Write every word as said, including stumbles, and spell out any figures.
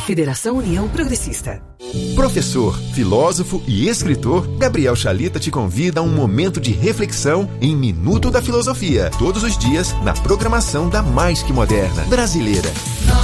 Federação União Progressista. Professor, filósofo e escritor, Gabriel Chalita te convida a um momento de reflexão em Minuto da Filosofia, todos os dias na programação da Mais Que Moderna Brasileira.